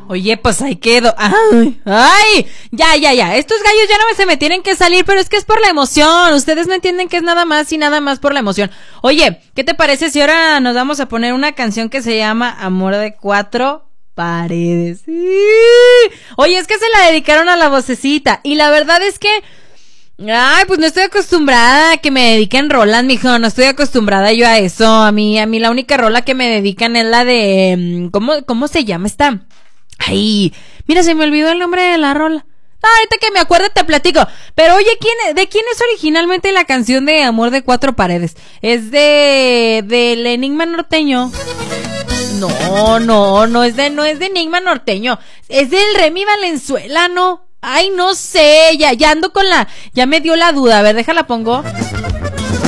Oye, pues ahí quedo. ¡Ay! Ya. Estos gallos ya no se me tienen que salir, pero es que es por la emoción. Ustedes no entienden que es nada más y nada más por la emoción. Oye, ¿qué te parece si ahora nos vamos a poner una canción que se llama Amor de Cuatro Paredes? Oye, es que se la dedicaron a la vocecita. Y la verdad es que... Ay, pues no estoy acostumbrada a que me dediquen rolas, mijo, no estoy acostumbrada yo a eso. A mí la única rola que me dedican es la de... ¿Cómo se llama esta? Ay, mira, se me olvidó el nombre de la rola. Ahorita que me acuerdo te platico. Pero oye, ¿de quién es originalmente la canción de Amor de Cuatro Paredes? Es del Enigma Norteño. No es de Enigma Norteño. Es del Remy Valenzuela, ¿no? Ay, no sé, ya ando con ya me dio la duda. A ver, déjala pongo.